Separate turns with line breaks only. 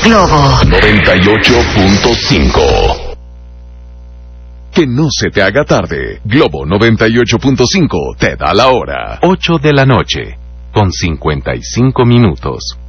Globo
98.5. Que no se te haga tarde. Globo 98.5 te da la hora.
8 de la noche, con 55 minutos.